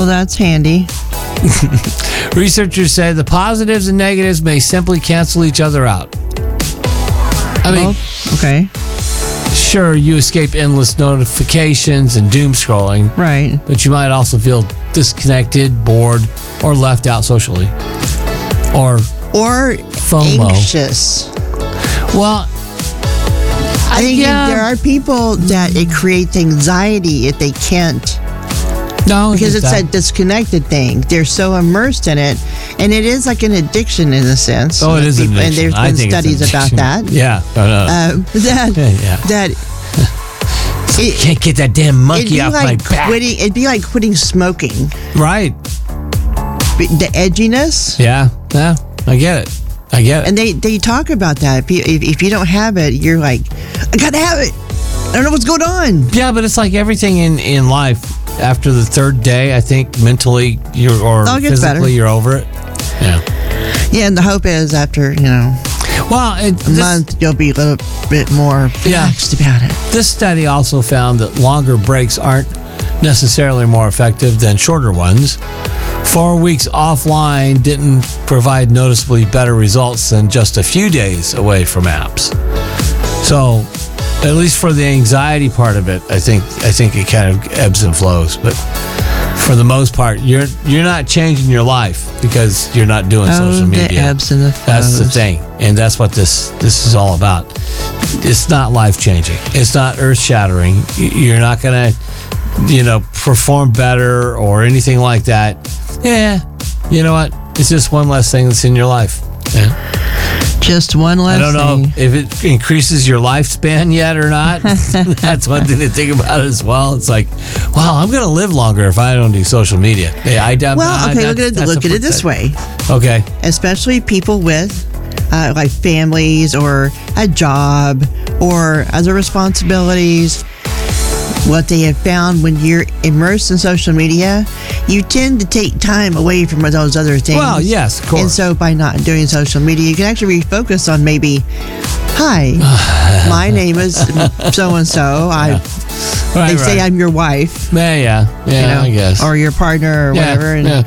Well, that's handy. Researchers say the positives and negatives may simply cancel each other out. I mean, okay. Sure, you escape endless notifications and doom scrolling. Right. But you might also feel disconnected, bored, or left out socially. Or FOMO. Anxious. Well, I think there are people that it creates anxiety if they can't. No, because it's that disconnected thing. They're so immersed in it, and it is like an addiction in a sense. Oh, it is an addiction. And there's been studies about that. Yeah. That you can't get that damn monkey off my back. It'd be like quitting smoking. Right. The edginess. Yeah, I get it. And they talk about that. If you don't have it, you're like, I gotta have it. I don't know what's going on. Yeah, but it's like everything in life. After the third day, I think mentally physically you're over it. Yeah. Yeah, and the hope is after, a month, you'll be a little bit more relaxed about it. This study also found that longer breaks aren't necessarily more effective than shorter ones. 4 weeks offline didn't provide noticeably better results than just a few days away from apps. So, at least for the anxiety part of it, I think it kind of ebbs and flows. But for the most part, you're not changing your life because you're not doing social media. The ebbs and the flows. That's the thing, and that's what this is all about. It's not life changing. It's not earth shattering. You're not gonna, perform better or anything like that. Yeah, you know what? It's just one less thing that's in your life. Yeah. Just one less thing. I don't know if it increases your lifespan yet or not. That's one thing to think about as well. It's like, wow, I'm going to live longer if I don't do social media. Yeah, look at it this way. Okay. Especially people with like families or a job or other responsibilities. What they have found when you're immersed in social media, you tend to take time away from those other things. Well, yes, of course. And so by not doing social media, you can actually refocus on maybe, hi, my name is so-and-so. They say I'm your wife. Yeah, I guess. Or your partner or whatever. And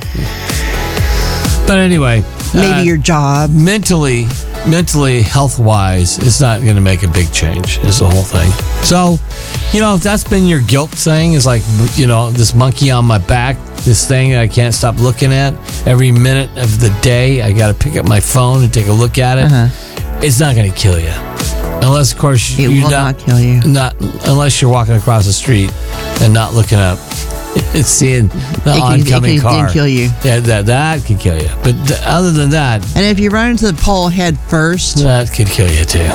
But anyway. Maybe your job. Mentally, health-wise, it's not going to make a big change, is the whole thing. So, if that's been your guilt thing, is like, this monkey on my back, this thing that I can't stop looking at, every minute of the day, I got to pick up my phone and take a look at it. It's not going to kill you. Unless, of course, it will not kill you. Not unless you're walking across the street and not looking up. It's seeing the oncoming car. It can kill you. Yeah, that could kill you. But other than that, and if you run into the pole head first, that could kill you too.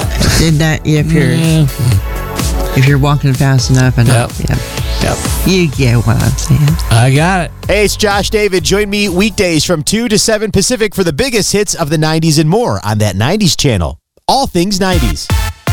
If you're walking fast enough, you get what I'm saying. I got it. Hey, it's Josh David. Join me weekdays from 2 to 7 Pacific for the biggest hits of the 90s and more on that 90s channel. All things 90s.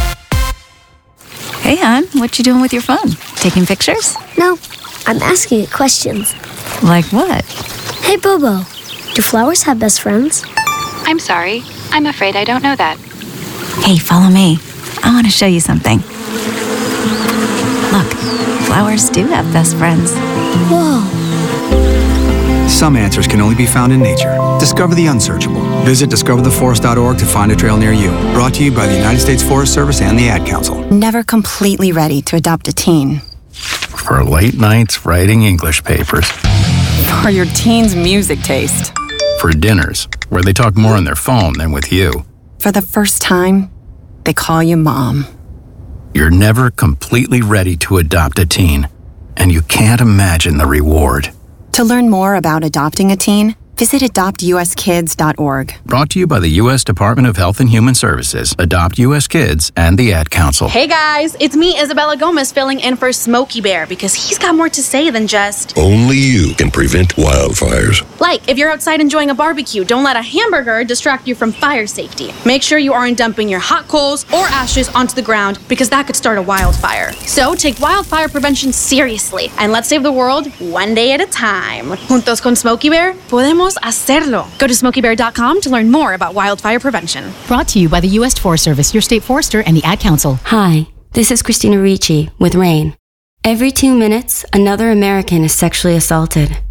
Hey, hon, what you doing with your phone? Taking pictures? No, I'm asking it questions. Like what? Hey, Bobo, do flowers have best friends? I'm sorry. I'm afraid I don't know that. Hey, follow me. I want to show you something. Look, flowers do have best friends. Whoa. Some answers can only be found in nature. Discover the unsearchable. Visit discovertheforest.org to find a trail near you. Brought to you by the United States Forest Service and the Ad Council. Never completely ready to adopt a teen. For late nights writing English papers. For your teen's music taste. For dinners, where they talk more on their phone than with you. For the first time, they call you mom. You're never completely ready to adopt a teen, and you can't imagine the reward. To learn more about adopting a teen, visit adoptuskids.org. Brought to you by the U.S. Department of Health and Human Services, Adopt U.S. Kids, and the Ad Council. Hey guys, it's me, Isabella Gomez, filling in for Smokey Bear because he's got more to say than just... Only you can prevent wildfires. Like, if you're outside enjoying a barbecue, don't let a hamburger distract you from fire safety. Make sure you aren't dumping your hot coals or ashes onto the ground because that could start a wildfire. So take wildfire prevention seriously and let's save the world one day at a time. Juntos con Smokey Bear, podemos hacerlo. Go to smokeybear.com to learn more about wildfire prevention. Brought to you by the U.S. Forest Service, your state forester, and the Ad Council. Hi, this is Christina Ricci with RAIN. Every 2 minutes, another American is sexually assaulted.